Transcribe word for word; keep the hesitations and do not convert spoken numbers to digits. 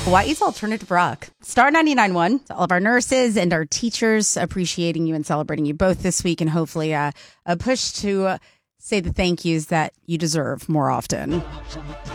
Hawaii's Alternative Rock. Star ninety-nine point one. To all of our nurses and our teachers, appreciating you and celebrating you both this week, and hopefully uh, a push to uh, say the thank yous that you deserve more often.